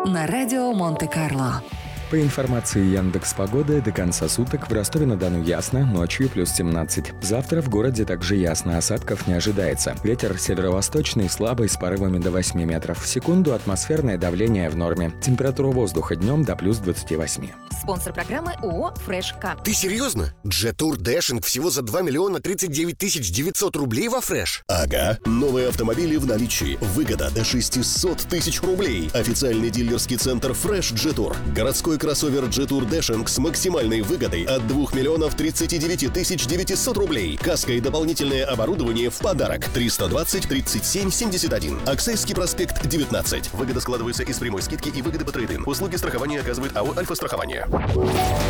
на радио Монте-Карло. По информации Яндекс.Погоды, до конца суток в Ростове-на-Дону ясно, ночью плюс 17. Завтра в городе также ясно, осадков не ожидается. Ветер северо-восточный, слабый, с порывами до 8 метров в секунду, атмосферное давление в норме. Температура воздуха днем до плюс 28. Спонсор программы ООО «Фреш К». Ты серьезно? Джетур Дэшинг всего за 2 миллиона 39 тысяч 900 рублей во Фреш? Ага. Новые автомобили в наличии. Выгода до 600 тысяч рублей. Официальный дилерский центр Фреш Джетур. Городской кроссовер Джетур Дэшинг с максимальной выгодой от 2 миллионов 39 тысяч 900 рублей. Каска и дополнительное оборудование в подарок. 320 37 71. Аксайский проспект 19. Выгода складывается из прямой скидки и выгоды по трейд-ин. Услуги страхования оказывает АО «Альфа-страхование».